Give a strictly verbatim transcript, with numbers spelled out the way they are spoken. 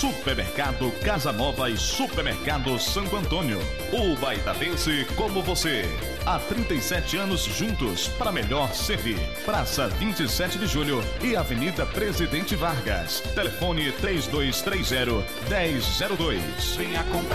Supermercado Casa Nova e Supermercado Santo Antônio. O baitatense como você. Há trinta e sete anos juntos para melhor servir. Praça vinte e sete de Julho e Avenida Presidente Vargas. Telefone três dois três zero, um zero zero dois. Venha comprar